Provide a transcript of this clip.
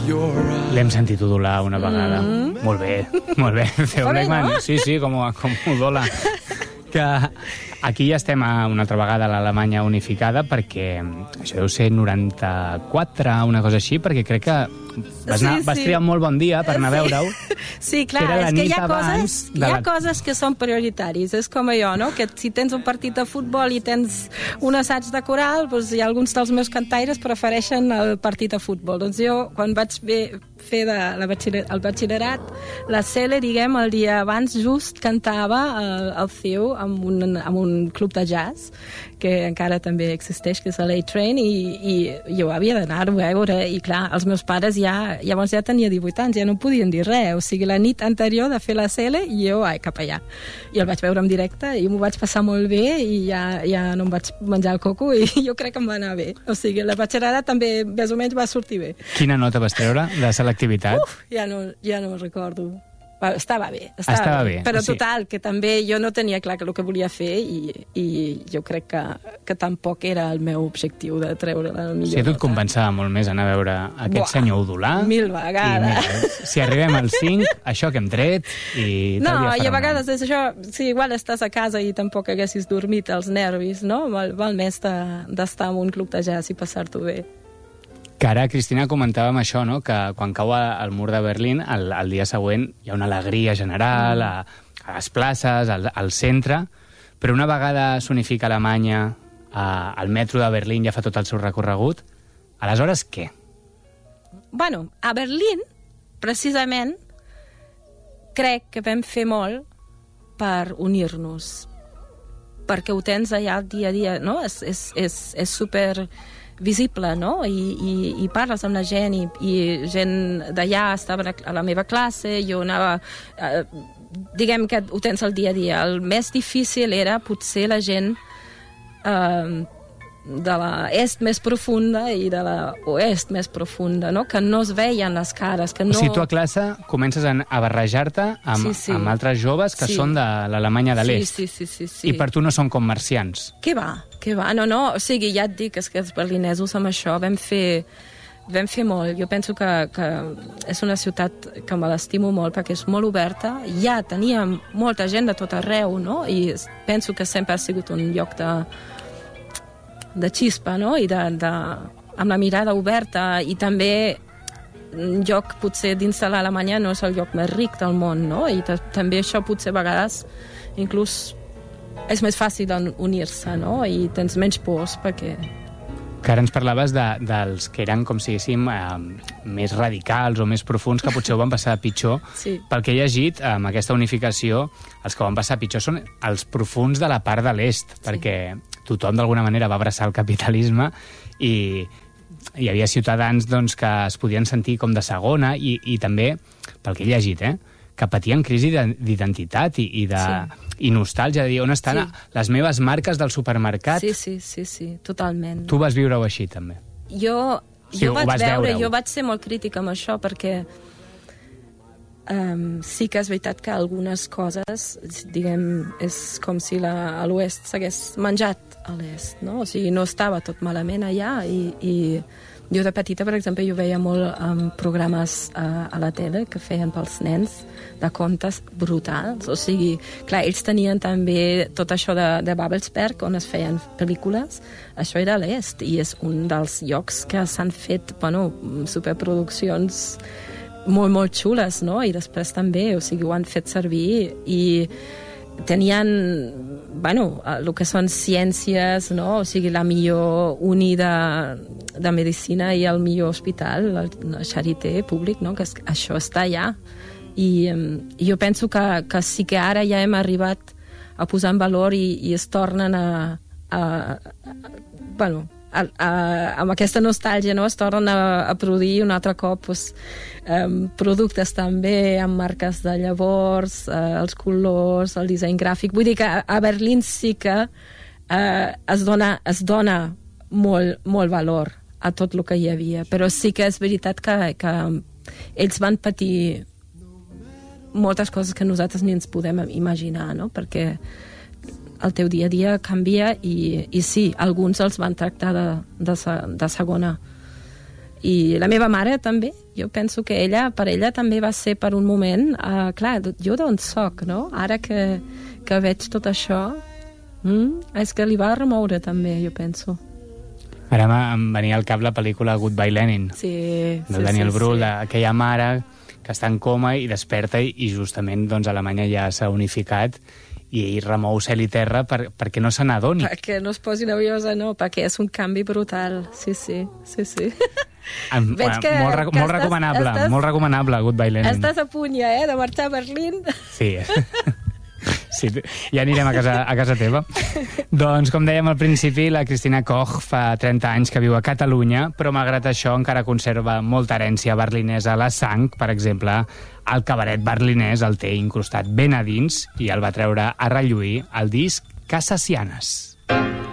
L'hem sentit udolar una vegada. Molt bé, molt bé. Theo Lehmann, no? Sí, com udola. Que aquí ja estem una altra vegada a l'Alemanya unificada, perquè això deu ser 94, una cosa així, perquè crec que vas triar un molt bon dia per anar a veure-ho. Sí, clar, és que hi ha coses que són prioritaris. És com allò, no? Que si tens un partit de futbol i tens un assaig de coral, doncs hi ha alguns dels meus cantaires prefereixen el partit de futbol. Doncs jo, quan vaig fer el batxillerat, la Cele, diguem, el dia abans just cantava el Theo amb un club de jazz que encara també existeix, que és el A-Train, i jo havia d'anar-ho a veure, i clar, els meus pares llavors ja tenia 18 anys, ja no podien dir res, o sigui, la nit anterior de fer la Cele, i jo, cap allà. I el vaig veure en directe, i m'ho vaig passar molt bé, i ja no em vaig menjar el coco, i jo crec que em va anar bé. O sigui, la batxillerat també, més o menys, va sortir bé. Quina nota vas treure de selectivitat? Ja no recordo. Estava bé. Però total, que també jo no tenia clar el que volia fer, i jo crec que tampoc era el meu objectiu de treure la millor nota. Sí, a tu et compensava molt més anar a veure aquest senyor udolar. 1000 vegades. Si arribem al 5, això que hem tret, i no, i a vegades és això, si igual estàs a casa i tampoc haguessis dormit els nervis, no? Val més d'estar en un club de jazz i passar-t'ho bé. Que ara, Cristina, comentàvem això, no? Que quan cau el mur de Berlín, el dia següent hi ha una alegria general a les places, al centre, però una vegada s'unifica Alemanya, el metro de Berlín ja fa tot el seu recorregut, aleshores què? Bueno, a Berlín, precisament, crec que vam fer molt per unir-nos, perquè ho tens allà el dia a dia, no? És super visible, no? I parles amb la gent, i gent d'allà estava a la meva classe, jo anava... diguem que ho tens el dia a dia. El més difícil era potser la gent de l'est més profunda i de l'oest més profunda, no? Que no es veien les cares, que no... O sigui, tu a classe comences a barrejar-te amb altres joves que són de l'Alemanya de l'est. Sí. I per tu no són com marcians. Què va? No, o sigui, ja et dic, és que els berlinesos amb això vam fer molt. Jo penso que és una ciutat que me l'estimo molt perquè és molt oberta. Ja teníem molta gent de tot arreu, no? I penso que sempre ha sigut un lloc de xispa, no? I amb la mirada oberta, i també un lloc potser dins de l'Alemanya no és el lloc més ric del món, no? I també això potser a vegades inclús és més fàcil unir-se, no? I tens menys pors perquè... Que ara ens parlaves dels que eren, com si diguéssim, més radicals o més profuns, que potser ho van passar pitjor. Sí. Pel que he llegit, amb aquesta unificació, els que van passar pitjor són els profuns de la part de l'est, perquè tothom d'alguna manera va abraçar el capitalisme i hi havia ciutadans doncs, que es podien sentir com de segona, i també, pel que he llegit, que patien crisi d'identitat i nostàlgia, de dir on estan les meves marques del supermercat. Sí, totalment. Tu vas viure-ho així, també. Jo vaig ser molt crítica amb això, perquè sí que és veritat que algunes coses, diguem, és com si a l'oest s'hagués menjat a l'est, no? O sigui, no estava tot malament allà, i jo de petita, per exemple, jo veia molt programes a la tele que feien pels nens de contes brutals. O sigui, clar, ells tenien també tot això de Babelsberg, on es feien pel·lícules. Això era a l'est, i és un dels llocs que s'han fet, superproduccions molt, molt xules, no? I després també, o sigui, ho han fet servir, i tenien, el que són ciències, no? O sigui, la millor uni de medicina i el millor hospital, el Charité públic, no? Que això està allà. I jo penso que sí que ara ja hem arribat a posar en valor i es tornen amb aquesta nostàlgia, no? Es tornen a produir un altre cop productes també amb marques de llavors, els colors, el disseny gràfic. Vull dir que a Berlín sí que es dona molt valor a tot el que hi havia, però sí que és veritat que ells van patir moltes coses que nosaltres ni ens podem imaginar, no? Perquè el teu dia a dia canvia, i sí, alguns els van tractar de segona. I la meva mare també, jo penso que per ella també va ser per un moment, clar, jo d'on soc, no? Ara que veig tot això, és que li va remoure també, jo penso. Ara em venia al cap la pel·lícula Goodbye Lenin, del Daniel Brühl, d'aquella mare que està en coma i desperta i justament doncs, Alemanya ja s'ha unificat i ell remou cel i terra perquè no se n'adoni. Perquè no es posi nerviosa, no, perquè és un canvi brutal. Sí. Molt recomanable, Goodbye Lenin. Estàs a punt ja, de marxar a Berlín. Sí. Sí, ja anirem a casa teva. Doncs, com dèiem al principi, la Christina Koch fa 30 anys que viu a Catalunya, però malgrat això encara conserva molta herència berlinesa a la sang. Per exemple, el cabaret berlinès el té incrustat ben a dins i el va treure a relluir el disc Casasianes.